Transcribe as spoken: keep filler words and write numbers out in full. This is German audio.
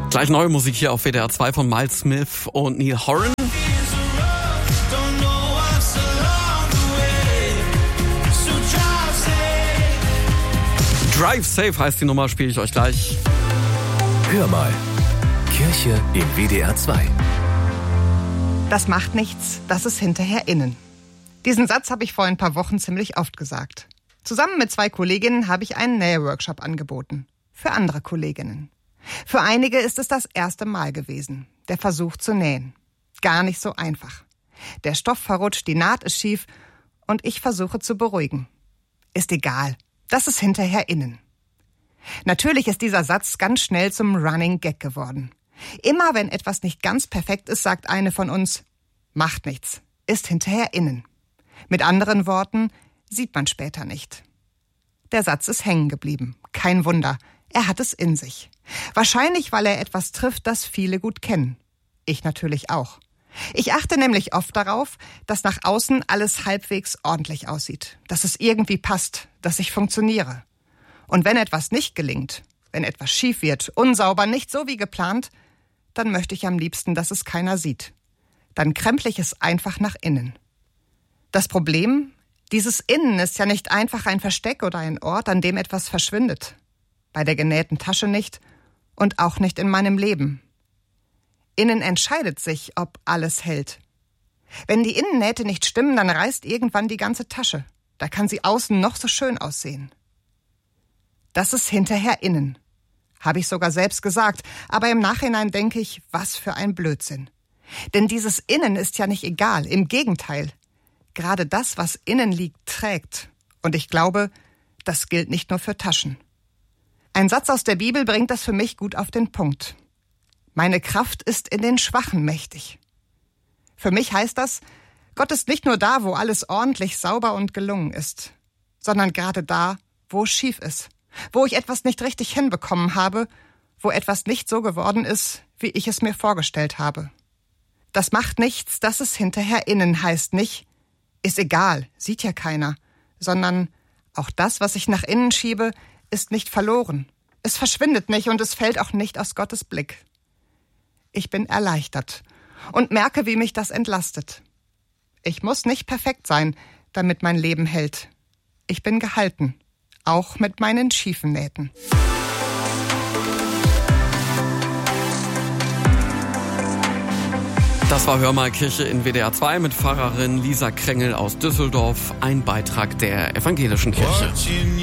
Gleich neue Musik hier auf W D R zwei von Miles Smith und Neil Horan. Drive Safe heißt die Nummer, spiele ich euch gleich. Hör mal, Kirche im W D R zwei. Das macht nichts, das ist hinterher innen. Diesen Satz habe ich vor ein paar Wochen ziemlich oft gesagt. Zusammen mit zwei Kolleginnen habe ich einen Nähworkshop angeboten. Für andere Kolleginnen. Für einige ist es das erste Mal gewesen. Der Versuch zu nähen. Gar nicht so einfach. Der Stoff verrutscht, die Naht ist schief und ich versuche zu beruhigen. Ist egal. Das ist hinterher innen. Natürlich ist dieser Satz ganz schnell zum Running Gag geworden. Immer wenn etwas nicht ganz perfekt ist, sagt eine von uns, macht nichts, ist hinterher innen. Mit anderen Worten, sieht man später nicht. Der Satz ist hängen geblieben. Kein Wunder, er hat es in sich. Wahrscheinlich, weil er etwas trifft, das viele gut kennen. Ich natürlich auch. Ich achte nämlich oft darauf, dass nach außen alles halbwegs ordentlich aussieht, dass es irgendwie passt, dass ich funktioniere. Und wenn etwas nicht gelingt, wenn etwas schief wird, unsauber, nicht so wie geplant, dann möchte ich am liebsten, dass es keiner sieht. Dann kremple ich es einfach nach innen. Das Problem, dieses Innen ist ja nicht einfach ein Versteck oder ein Ort, an dem etwas verschwindet. Bei der genähten Tasche nicht und auch nicht in meinem Leben. Innen entscheidet sich, ob alles hält. Wenn die Innennähte nicht stimmen, dann reißt irgendwann die ganze Tasche. Da kann sie außen noch so schön aussehen. Das ist hinterher innen. Habe ich sogar selbst gesagt, aber im Nachhinein denke ich, was für ein Blödsinn. Denn dieses Innen ist ja nicht egal, im Gegenteil. Gerade das, was innen liegt, trägt. Und ich glaube, das gilt nicht nur für Taschen. Ein Satz aus der Bibel bringt das für mich gut auf den Punkt. Meine Kraft ist in den Schwachen mächtig. Für mich heißt das, Gott ist nicht nur da, wo alles ordentlich, sauber und gelungen ist, sondern gerade da, wo es schief ist, wo ich etwas nicht richtig hinbekommen habe, wo etwas nicht so geworden ist, wie ich es mir vorgestellt habe. Das macht nichts, dass es hinterher innen heißt nicht, ist egal, sieht ja keiner, sondern auch das, was ich nach innen schiebe, ist nicht verloren. Es verschwindet nicht und es fällt auch nicht aus Gottes Blick. Ich bin erleichtert und merke, wie mich das entlastet. Ich muss nicht perfekt sein, damit mein Leben hält. Ich bin gehalten, auch mit meinen schiefen Nähten. Das war Hör mal, Kirche in W D R zwei mit Pfarrerin Lisa Krengel aus Düsseldorf, ein Beitrag der Evangelischen Kirche.